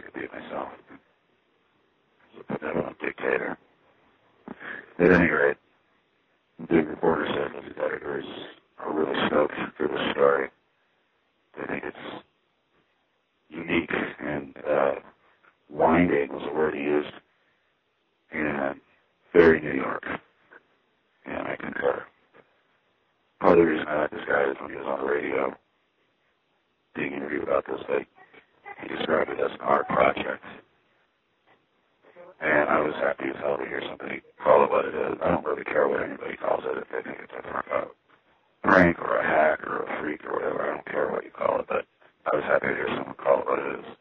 I could be myself. So put that on dictator. At any rate, the reporter said that his editors are really stoked for this story. They think it's unique and winding was the word he used, and very New York. And I concur. Part of the reason I like this guy is when he was on the radio being interviewed about this, he described it as an art project. And I was happy as hell to hear somebody call it what it is. I don't really care what anybody calls it. If they think it's a prank or a hack or a freak or whatever, I don't care what you call it. But I was happy to hear someone call it what it is.